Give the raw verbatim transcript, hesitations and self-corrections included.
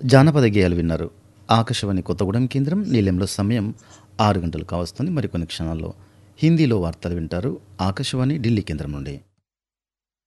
జానపద గేయాలు విన్నారు. ఆకాశవాణి కొత్తగూడెం కేంద్రం నీలెంలో సమయం ఆరు గంటలు కావస్తుంది. మరికొన్ని క్షణాల్లో హిందీలో వార్తలు వింటారు. ఆకాశవాణి ఢిల్లీ కేంద్రం నుండి.